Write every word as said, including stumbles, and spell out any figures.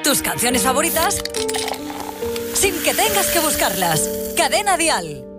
tus canciones favoritas sin que tengas que buscarlas. Cadena Dial.